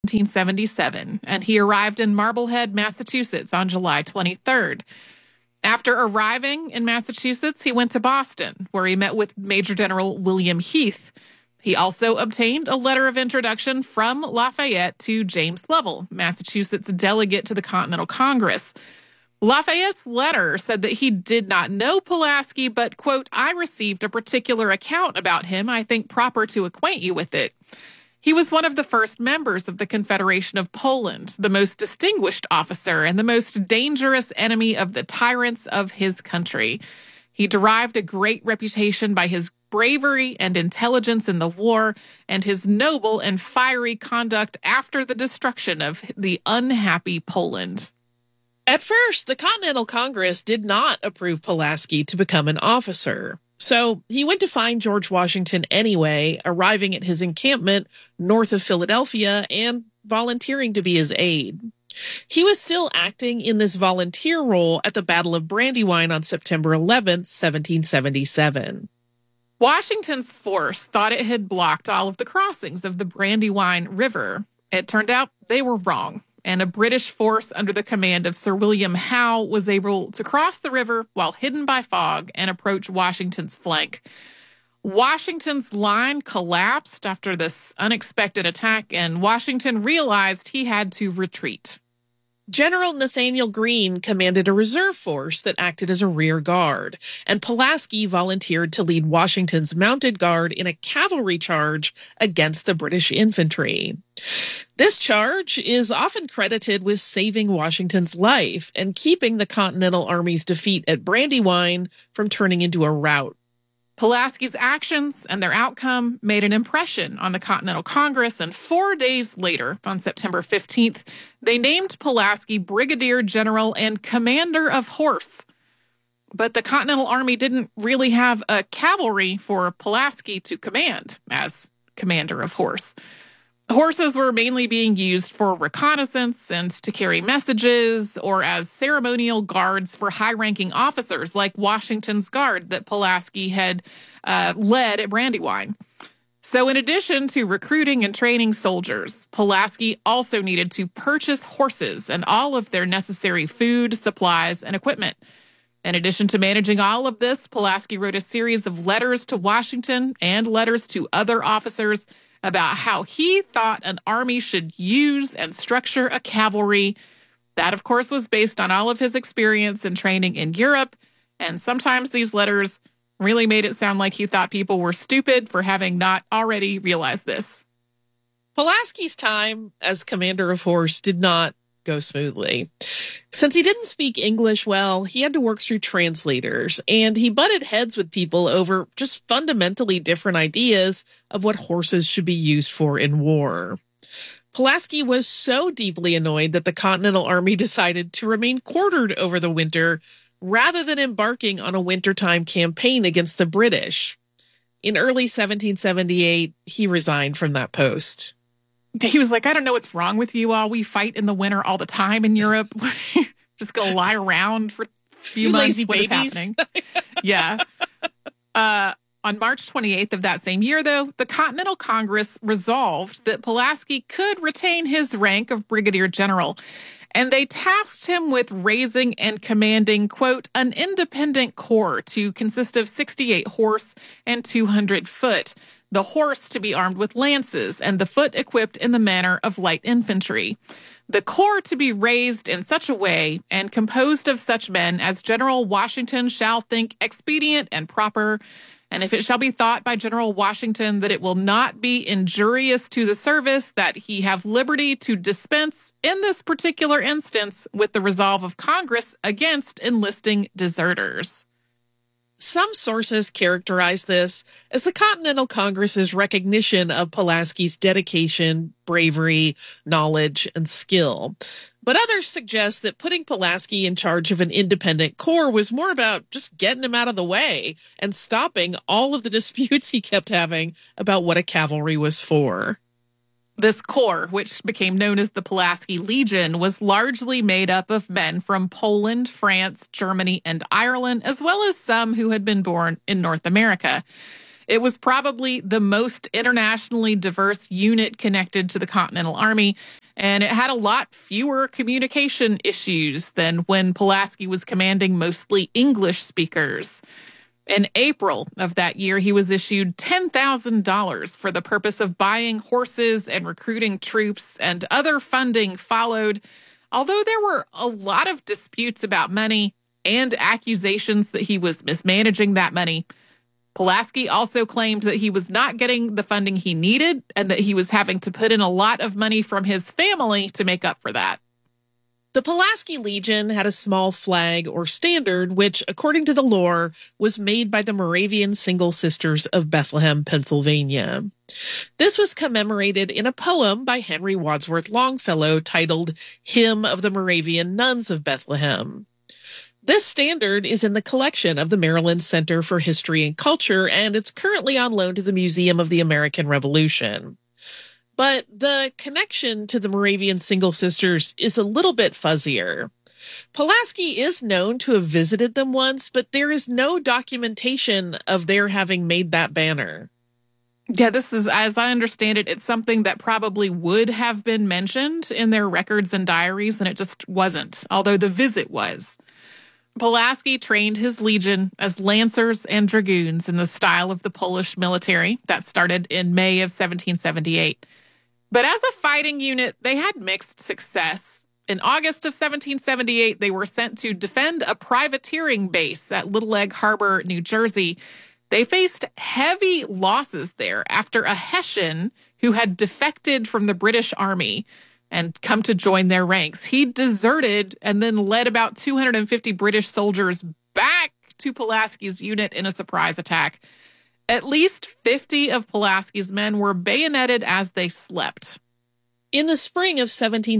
1777, and he arrived in Marblehead, Massachusetts on July 23rd. After arriving in Massachusetts, he went to Boston, where he met with Major General William Heath. He also obtained a letter of introduction from Lafayette to James Lovell, Massachusetts delegate to the Continental Congress. Lafayette's letter said that he did not know Pulaski, but, quote, "I received a particular account about him I think proper to acquaint you with it. He was one of the first members of the Confederation of Poland, the most distinguished officer and the most dangerous enemy of the tyrants of his country. He derived a great reputation by his bravery and intelligence in the war and his noble and fiery conduct after the destruction of the unhappy Poland." At first, the Continental Congress did not approve Pulaski to become an officer. So he went to find George Washington anyway, arriving at his encampment north of Philadelphia and volunteering to be his aide. He was still acting in this volunteer role at the Battle of Brandywine on September 11th, 1777. Washington's force thought it had blocked all of the crossings of the Brandywine River. It turned out they were wrong, and a British force under the command of Sir William Howe was able to cross the river while hidden by fog and approach Washington's flank. Washington's line collapsed after this unexpected attack, and Washington realized he had to retreat. General Nathanael Greene commanded a reserve force that acted as a rear guard, and Pulaski volunteered to lead Washington's mounted guard in a cavalry charge against the British infantry. This charge is often credited with saving Washington's life and keeping the Continental Army's defeat at Brandywine from turning into a rout. Pulaski's actions and their outcome made an impression on the Continental Congress, and 4 days later, on September 15th, they named Pulaski Brigadier General and Commander of Horse. But the Continental Army didn't really have a cavalry for Pulaski to command as Commander of Horse. Horses were mainly being used for reconnaissance and to carry messages, or as ceremonial guards for high-ranking officers like Washington's Guard that Pulaski had led at Brandywine. So in addition to recruiting and training soldiers, Pulaski also needed to purchase horses and all of their necessary food, supplies, and equipment. In addition to managing all of this, Pulaski wrote a series of letters to Washington and letters to other officers about how he thought an army should use and structure a cavalry. That, of course, was based on all of his experience and training in Europe, and sometimes these letters really made it sound like he thought people were stupid for having not already realized this. Pulaski's time as commander of horse did not go smoothly. Since he didn't speak English well, he had to work through translators, and he butted heads with people over just fundamentally different ideas of what horses should be used for in war. Pulaski was so deeply annoyed that the Continental Army decided to remain quartered over the winter rather than embarking on a wintertime campaign against the British. In early 1778, he resigned from that post. He was like, "I don't know what's wrong with you all. We fight in the winter all the time in Europe. Just go lie around for a few months. What is happening?" Yeah. On March 28th of that same year, though, the Continental Congress resolved that Pulaski could retain his rank of brigadier general, and they tasked him with raising and commanding, quote, "an independent corps to consist of 68 horse and 200 foot. The horse to be armed with lances, and the foot equipped in the manner of light infantry. The corps to be raised in such a way and composed of such men as General Washington shall think expedient and proper. And if it shall be thought by General Washington that it will not be injurious to the service, that he have liberty to dispense in this particular instance with the resolve of Congress against enlisting deserters." Some sources characterize this as the Continental Congress's recognition of Pulaski's dedication, bravery, knowledge, and skill. But others suggest that putting Pulaski in charge of an independent corps was more about just getting him out of the way and stopping all of the disputes he kept having about what a cavalry was for. This corps, which became known as the Pulaski Legion, was largely made up of men from Poland, France, Germany, and Ireland, as well as some who had been born in North America. It was probably the most internationally diverse unit connected to the Continental Army, and it had a lot fewer communication issues than when Pulaski was commanding mostly English speakers. In April of that year, he was issued $10,000 for the purpose of buying horses and recruiting troops, and other funding followed. Although there were a lot of disputes about money and accusations that he was mismanaging that money, Pulaski also claimed that he was not getting the funding he needed and that he was having to put in a lot of money from his family to make up for that. The Pulaski Legion had a small flag or standard, which, according to the lore, was made by the Moravian Single Sisters of Bethlehem, Pennsylvania. This was commemorated in a poem by Henry Wadsworth Longfellow titled Hymn of the Moravian Nuns of Bethlehem. This standard is in the collection of the Maryland Center for History and Culture, and it's currently on loan to the Museum of the American Revolution. But the connection to the Moravian Single Sisters is a little bit fuzzier. Pulaski is known to have visited them once, but there is no documentation of their having made that banner. Yeah, this is, as I understand it, it's something that probably would have been mentioned in their records and diaries, and it just wasn't, although the visit was. Pulaski trained his legion as lancers and dragoons in the style of the Polish military. That started in May of 1778. But as a fighting unit, they had mixed success. In August of 1778, they were sent to defend a privateering base at Little Egg Harbor, New Jersey. They faced heavy losses there after a Hessian who had defected from the British Army and come to join their ranks. He deserted and then led about 250 British soldiers back to Pulaski's unit in a surprise attack. At least 50 of Pulaski's men were bayoneted as they slept. In the spring of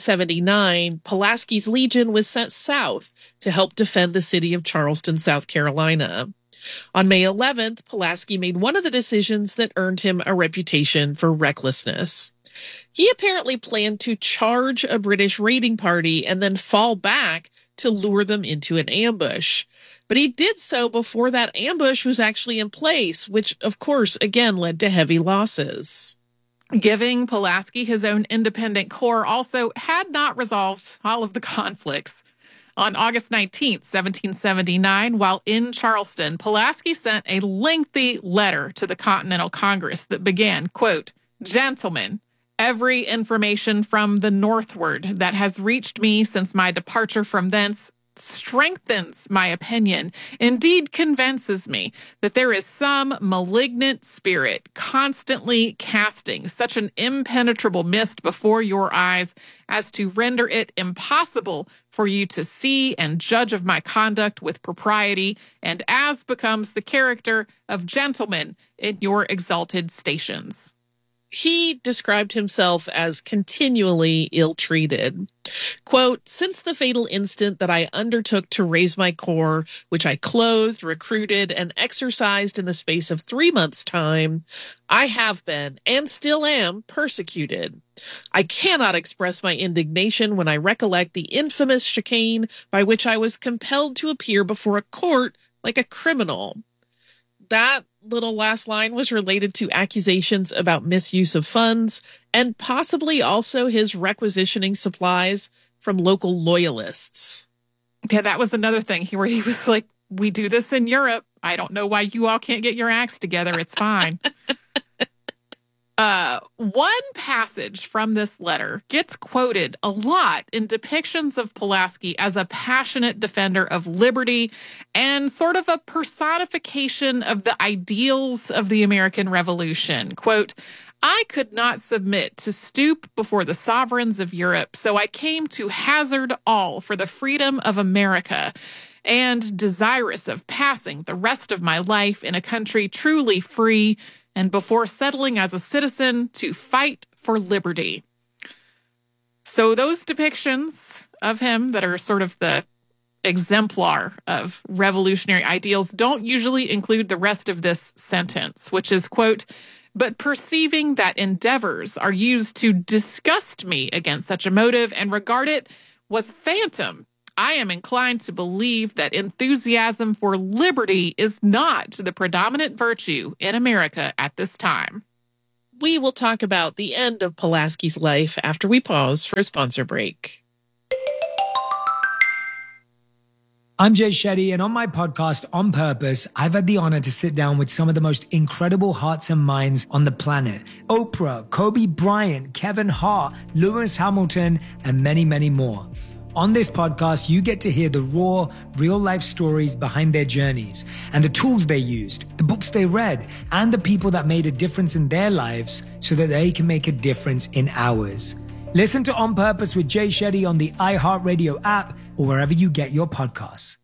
1779, Pulaski's Legion was sent south to help defend the city of Charleston, South Carolina. On May 11th, Pulaski made one of the decisions that earned him a reputation for recklessness. He apparently planned to charge a British raiding party and then fall back to lure them into an ambush. But he did so before that ambush was actually in place, which, of course, again led to heavy losses. Giving Pulaski his own independent corps also had not resolved all of the conflicts. On August 19th, 1779, while in Charleston, Pulaski sent a lengthy letter to the Continental Congress that began, quote, "Gentlemen, every information from the northward that has reached me since my departure from thence strengthens my opinion, indeed convinces me that there is some malignant spirit constantly casting such an impenetrable mist before your eyes as to render it impossible for you to see and judge of my conduct with propriety and as becomes the character of gentlemen in your exalted stations." He described himself as continually ill-treated. Quote, "Since the fatal instant that I undertook to raise my corps, which I clothed, recruited, and exercised in the space of 3 months' time, I have been, and still am, persecuted. I cannot express my indignation when I recollect the infamous chicane by which I was compelled to appear before a court like a criminal." That little last line was related to accusations about misuse of funds and possibly also his requisitioning supplies from local loyalists. Yeah, that was another thing where he was like, "We do this in Europe. I don't know why you all can't get your acts together. It's fine." One passage from this letter gets quoted a lot in depictions of Pulaski as a passionate defender of liberty and sort of a personification of the ideals of the American Revolution. Quote, "I could not submit to stoop before the sovereigns of Europe, so I came to hazard all for the freedom of America, and desirous of passing the rest of my life in a country truly free, and before settling as a citizen to fight for liberty." So those depictions of him that are sort of the exemplar of revolutionary ideals don't usually include the rest of this sentence, which is, quote, "But perceiving that endeavors are used to disgust me against such a motive and regard it was phantom, I am inclined to believe that enthusiasm for liberty is not the predominant virtue in America at this time. We will talk about the end of Pulaski's life after we pause for a sponsor break. I'm Jay Shetty, and on my podcast, On Purpose, I've had the honor to sit down with some of the most incredible hearts and minds on the planet. Oprah, Kobe Bryant, Kevin Hart, Lewis Hamilton, and many, many more. On this podcast, you get to hear the raw, real-life stories behind their journeys and the tools they used, the books they read, and the people that made a difference in their lives so that they can make a difference in ours. Listen to On Purpose with Jay Shetty on the iHeartRadio app or wherever you get your podcasts.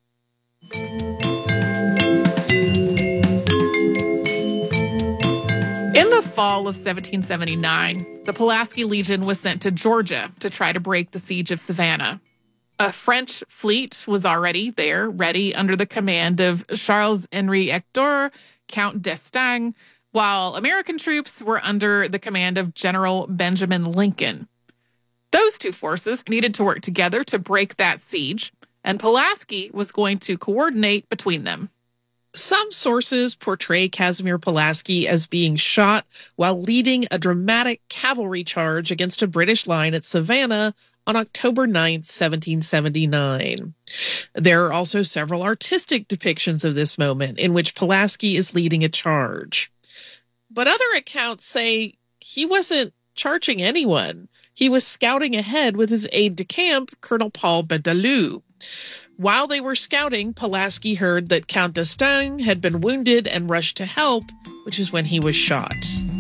In the fall of 1779, the Pulaski Legion was sent to Georgia to try to break the siege of Savannah. A French fleet was already there, ready under the command of Charles-Henri Hector, Count d'Estaing, while American troops were under the command of General Benjamin Lincoln. Those two forces needed to work together to break that siege, and Pulaski was going to coordinate between them. Some sources portray Casimir Pulaski as being shot while leading a dramatic cavalry charge against a British line at Savannah on October 9th, 1779. There are also several artistic depictions of this moment in which Pulaski is leading a charge. But other accounts say he wasn't charging anyone. He was scouting ahead with his aide-de-camp, Colonel Paul Bentalou. While they were scouting, Pulaski heard that Count d'Estaing had been wounded and rushed to help, which is when he was shot.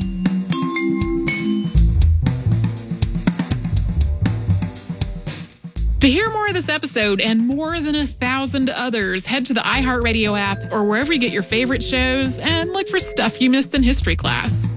To hear more of this episode and more than 1,000 others, head to the iHeartRadio app or wherever you get your favorite shows and look for Stuff You Missed in History Class.